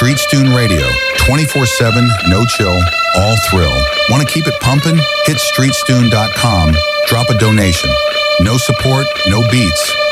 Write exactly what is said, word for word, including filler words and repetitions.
Streetstune Radio, twenty-four seven, no chill, all thrill. Want to keep it pumping? Hit streetstune dot com, drop a donation. No support, no beats.